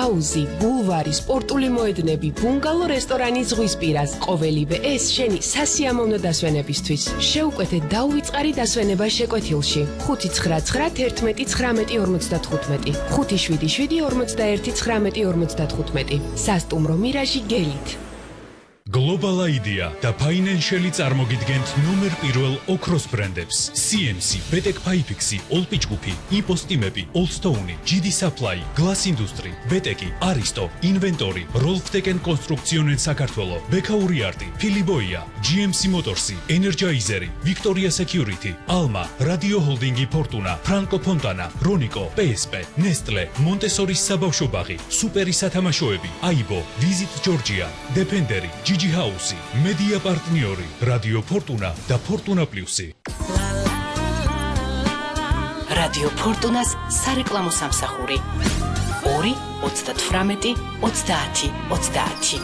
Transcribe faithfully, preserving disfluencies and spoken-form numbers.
აუზი, ბულვარი, სპორტული მოედნები, ბუნგალო რესტორანი ზღვის პირას. ყოველივე ეს შენი სასიამოვნო დასვენებისთვის. შეუკვეთე დაუვიწყარი დასვენება შეკვეთილში. ხუთი ცხრა ცხრა თერთმეტი ცხრამეტი ორმოცდათხუთმეტი. ხუთი შვიდი შვიდი ორმოცდაერთი ცხრამეტი ორმოცდათხუთმეტი. სასტუმრო მირაჟი გელით. Global Idea და Financial წარმოგიდგენთ ნომერ პირველ ოქროს ბრენდებს C M C, Betek Pipexi, Olpichkupi, Ipostимები, Allstone, G D Supply, Glass Industry, Beteki, Aristo, Inventory, Rolfteken Constructionen საქართველო, Bekauri Arti, Filiboia, G M C Motors, Energizer, Victoria Security, Alma, Radio Holding Fortuna, Franco Fontana, Ronico, P S P, Nestle, Montessori საბავშვო ბაღი, სუპერი სათამაშოები, Aibo, Visit Georgia, Defenderi, Gigi House, Media Partneri, Radio Fortuna და Fortuna Plus. Radio Fortunas სარეკლამო სამსახური ორი ოცდათვრამეტი ოცდაათი ოცდაათი